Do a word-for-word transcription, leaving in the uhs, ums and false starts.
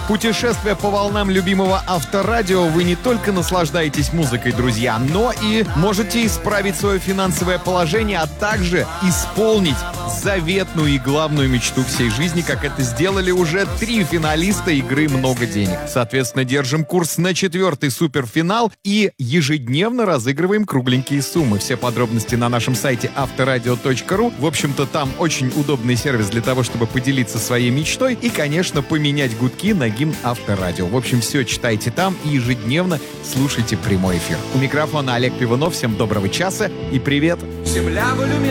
Путешествуя по волнам любимого Авторадио, вы не только наслаждаетесь музыкой, друзья, но и можете исправить свое финансовое положение, а также исполнить заветную и главную мечту всей жизни, как это сделали уже три финалиста игры «Много денег». Соответственно, держим курс на четвертый суперфинал и ежедневно разыгрываем кругленькие суммы. Все подробности на нашем сайте авторадио точка ру. В общем-то, там очень удобный сервис для того, чтобы поделиться своей мечтой и, конечно, поменять гудки на гимн Авторадио. В общем, все читайте там и ежедневно слушайте прямой эфир. У микрофона Олег Пивунов. Всем доброго часа и привет! Земля в иллюминации.